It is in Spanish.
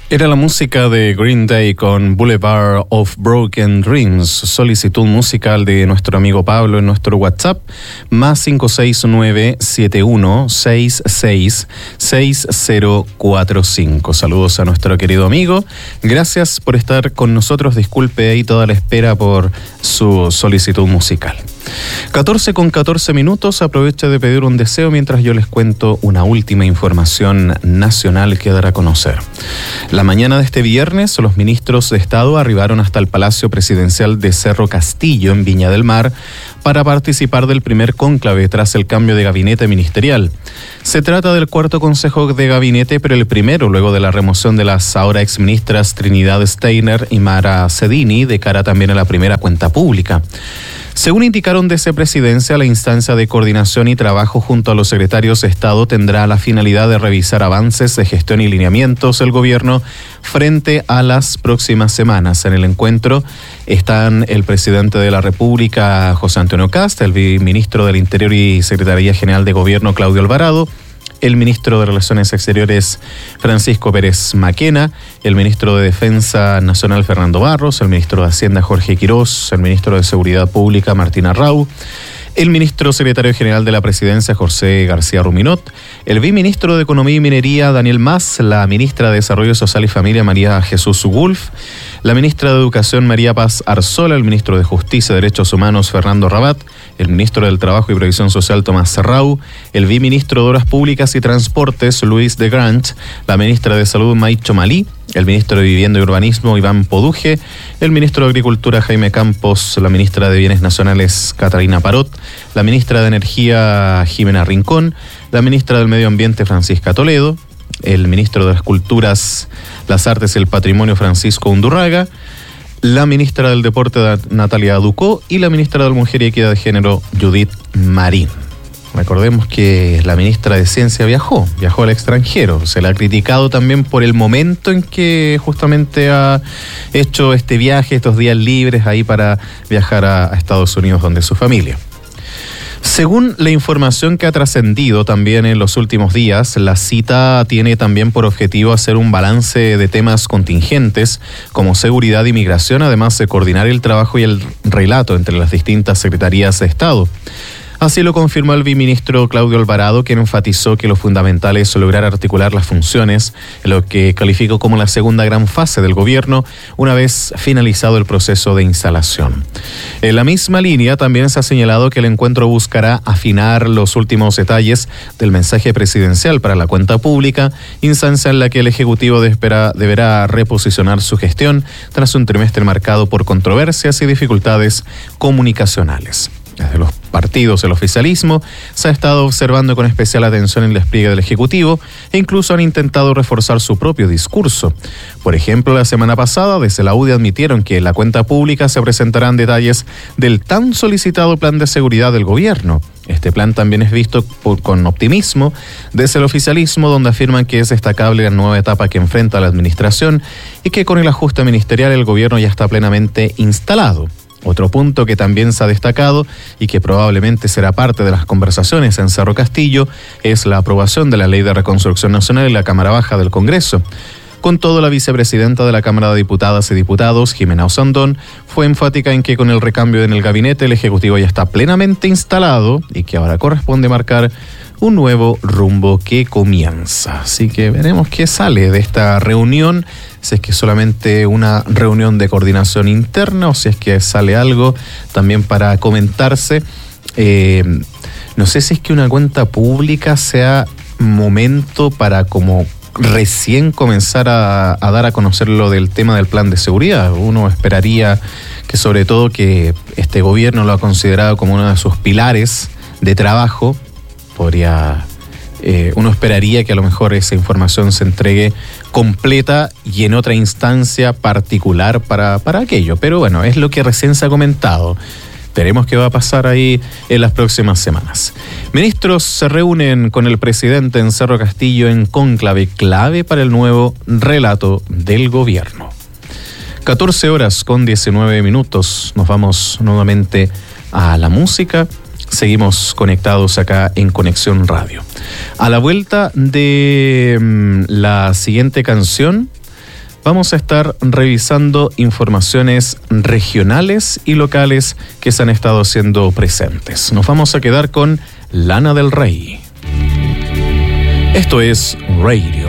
Era la música de Green Day con Boulevard of Broken Dreams, solicitud musical de nuestro amigo Pablo en nuestro WhatsApp, más 569-7166-6045. Saludos a nuestro querido amigo, gracias por estar con nosotros, disculpe ahí toda la espera por su solicitud musical. 14:14, aprovecho de pedir un deseo mientras yo les cuento una última información nacional que dar a conocer. La mañana de este viernes, los ministros de Estado arribaron hasta el Palacio Presidencial de Cerro Castillo, en Viña del Mar, para participar del primer cónclave tras el cambio de gabinete ministerial. Se trata del cuarto consejo de gabinete, pero el primero luego de la remoción de las ahora exministras Trinidad Steiner y Mara Cedini, de cara también a la primera cuenta pública. Según indicaron desde Presidencia, la instancia de coordinación y trabajo junto a los secretarios de Estado tendrá la finalidad de revisar avances de gestión y lineamientos del gobierno frente a las próximas semanas. En el encuentro están el presidente de la República, José Antonio Kast, el ministro del Interior y Secretaría General de Gobierno, Claudio Alvarado, el ministro de Relaciones Exteriores, Francisco Pérez Maquena, el ministro de Defensa Nacional, Fernando Barros, el ministro de Hacienda, Jorge Quirós, el ministro de Seguridad Pública, Martín Arrau, el ministro secretario general de la Presidencia, José García Ruminot, el viceministro de Economía y Minería, Daniel Mas, la ministra de Desarrollo Social y Familia, María Jesús Wolf, la ministra de Educación, María Paz Arzola, el ministro de Justicia y Derechos Humanos, Fernando Rabat, el ministro del Trabajo y Previsión Social, Tomás Serrau, el viceministro de Obras Públicas y Transportes, Luis de Grant, la ministra de Salud, Maicho Malí, el ministro de Vivienda y Urbanismo, Iván Poduje, el ministro de Agricultura, Jaime Campos, la ministra de Bienes Nacionales, Catalina Parot, la ministra de Energía, Jimena Rincón, la ministra del Medio Ambiente, Francisca Toledo, el ministro de las Culturas, las Artes y el Patrimonio, Francisco Undurraga, la ministra del Deporte, Natalia Ducó, y la ministra de la Mujer y Equidad de Género, Judith Marín. Recordemos que la ministra de Ciencia viajó al extranjero. Se le ha criticado también por el momento en que justamente ha hecho este viaje, estos días libres ahí para viajar a Estados Unidos, donde es su familia. Según la información que ha trascendido también en los últimos días, la cita tiene también por objetivo hacer un balance de temas contingentes como seguridad y migración, además de coordinar el trabajo y el relato entre las distintas secretarías de Estado. Así lo confirmó el viceministro Claudio Alvarado, quien enfatizó que lo fundamental es lograr articular las funciones, lo que calificó como la segunda gran fase del gobierno, una vez finalizado el proceso de instalación. En la misma línea, también se ha señalado que el encuentro buscará afinar los últimos detalles del mensaje presidencial para la cuenta pública, instancia en la que el Ejecutivo deberá reposicionar su gestión tras un trimestre marcado por controversias y dificultades comunicacionales. Desde los partidos del oficialismo se ha estado observando con especial atención el despliegue del Ejecutivo e incluso han intentado reforzar su propio discurso. Por ejemplo, la semana pasada desde la UDI admitieron que en la cuenta pública se presentarán detalles del tan solicitado plan de seguridad del gobierno. Este plan también es visto con optimismo desde el oficialismo, donde afirman que es destacable la nueva etapa que enfrenta la administración y que con el ajuste ministerial el gobierno ya está plenamente instalado. Otro punto que también se ha destacado y que probablemente será parte de las conversaciones en Cerro Castillo es la aprobación de la Ley de Reconstrucción Nacional en la Cámara Baja del Congreso. Con todo, la vicepresidenta de la Cámara de Diputadas y Diputados, Jimena Osandón, fue enfática en que con el recambio en el gabinete el Ejecutivo ya está plenamente instalado y que ahora corresponde marcar un nuevo rumbo que comienza. Así que veremos qué sale de esta reunión, si es que es solamente una reunión de coordinación interna o si es que sale algo también para comentarse. No sé si es que una cuenta pública sea momento para como recién comenzar a dar a conocer lo del tema del plan de seguridad. Uno esperaría que sobre todo que este gobierno lo ha considerado como uno de sus pilares de trabajo. Uno esperaría que a lo mejor esa información se entregue completa y en otra instancia particular para aquello. Pero bueno, es lo que recién se ha comentado. Veremos qué va a pasar ahí en las próximas semanas. Ministros se reúnen con el presidente en Cerro Castillo en cónclave clave para el nuevo relato del gobierno. 14:19. Nos vamos nuevamente a la música. Seguimos conectados acá en Conexión Radio. A la vuelta de la siguiente canción, vamos a estar revisando informaciones regionales y locales que se han estado haciendo presentes. Nos vamos a quedar con Lana del Rey. Esto es Radio